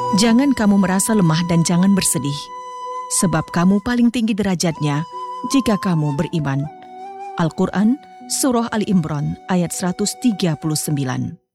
Jangan kamu merasa lemah dan jangan bersedih, sebab kamu paling tinggi derajatnya jika kamu beriman. Al-Quran, Surah Ali Imran, ayat 139.